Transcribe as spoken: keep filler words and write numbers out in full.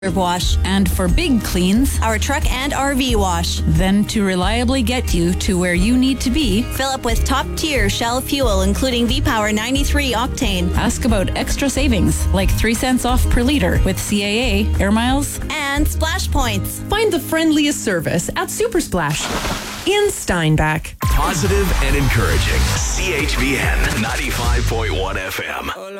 wash. And for big cleans, our truck and R V wash. Then to reliably get you to where you need to be, fill up with top-tier Shell fuel, including V-Power ninety-three octane. Ask about extra savings, like three cents off per liter with C A A, air miles, and splash points. Find the friendliest service at Super Splash in Steinbach. Positive and encouraging. C H V N ninety-five point one F M.